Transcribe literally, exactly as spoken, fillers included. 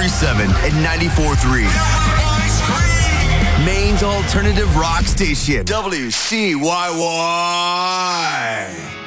three seven and ninety-four three. Maine's alternative rock station, W C Y Y.